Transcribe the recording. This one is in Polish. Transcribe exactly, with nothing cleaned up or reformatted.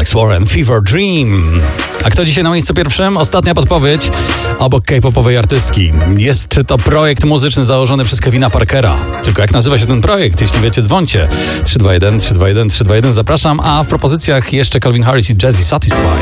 Alex Warren, Fever Dream. A kto dzisiaj na miejscu pierwszym? Ostatnia podpowiedź obok K-popowej artystki. Jest to projekt muzyczny założony przez Kevina Parkera. Tylko jak nazywa się ten projekt? Jeśli wiecie, dzwońcie. trzy dwa jeden, trzy dwa jeden, trzy dwa jeden. Zapraszam, a w propozycjach jeszcze Calvin Harris i Jazzy Satisfy.